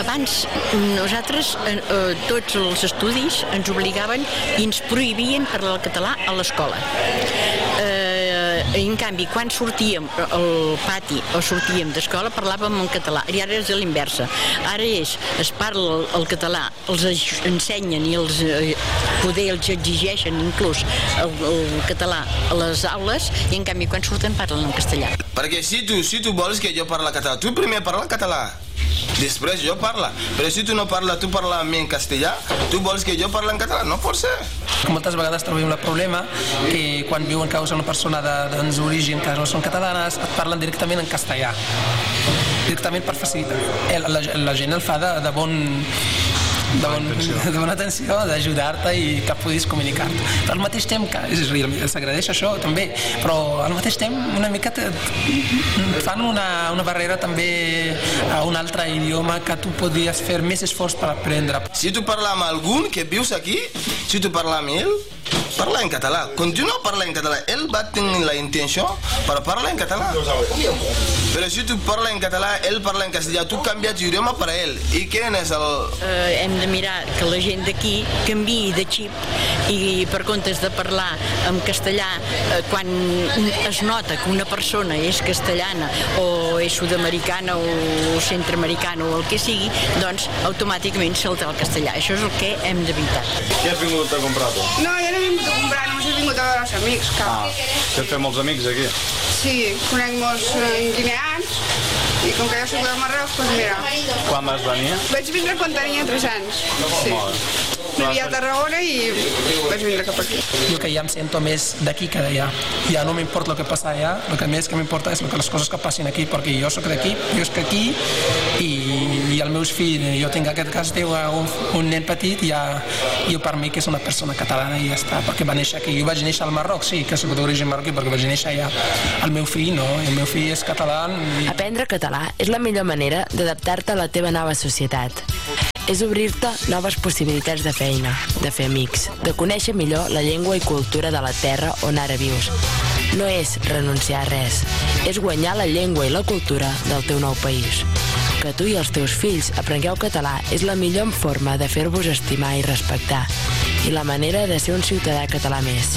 abans nosaltres, tots els estudis ens obligaven i ens prohibien parlar el català a l'escola. En canvi, quan sortíem al pati o sortíem d'escola parlàvem en català, i ara és a l'inversa. Ara es parla el català, els ensenyen i poder els exigeixen inclús el català a les aules, i en canvi quan surten parlen en castellà. Perquè si tu vols que jo parli català, tu primer parla català, després jo parla. Però si tu no parla, tu parla amb mi en castellà, tu vols que jo parli en català, no pot ser. Moltes vegades trobem el problema que quan viuen causa una persona d'origen que no són catalanes, et parlen directament en castellà, directament per facilitar. La gent el fa de bona atenció, d'ajudar-te i que puguis comunicar-te. Però al mateix temps, que s'agradeix això també, però al mateix temps una mica fan una barrera també a un altre idioma que tu podries fer més esforç per aprendre. Si tu parles amb algun que vius aquí, si tu parles amb ell, parla en català, continua parlant en català. Ell va tenir la intenció per parlar en català. Però si tu parles en català, ell parla en castellà, tu canvies d'idioma per a ell. I què és el... Hem de mirar que la gent d'aquí canviï de xip i per comptes de parlar en castellà, quan es nota que una persona és castellana o és sud-americana o centroamericana o el que sigui, doncs automàticament salta el castellà. Això és el que hem d'evitar. Què has vingut a comprar tu? No, jo no he vingut a comprar, només he vingut a veure els amics. Que has fet molts amics aquí? Sí, conec molts guineans i com que jo soc de Marroc, doncs mira. Quan vas venir? Vaig vindre quan tenia 3 anys. Sí. Vivia a Tarragona i vaig vindre cap aquí. Jo que ja em sento més d'aquí que d'allà. Ja no m'importa el que passa allà, el que més que m'importa és les coses que passin aquí, perquè jo soc d'aquí, jo soc aquí i els meus fills, jo tinc aquest cas, té un nen petit i jo per mi que és una persona catalana i ja està, perquè va néixer aquí. Jo vaig néixer al Marroc, sí, que soc d'origen marroquí, perquè vaig néixer allà. El meu fill no, el meu fill és català. Aprendre català és la millor manera d'adaptar-te a la teva nova societat. És obrir-te noves possibilitats de feina, de fer amics, de conèixer millor la llengua i cultura de la terra on ara vius. No és renunciar a res, és guanyar la llengua i la cultura del teu nou país. Que tu i els teus fills aprengueu català és la millor forma de fer-vos estimar i respectar, i la manera de ser un ciutadà català més.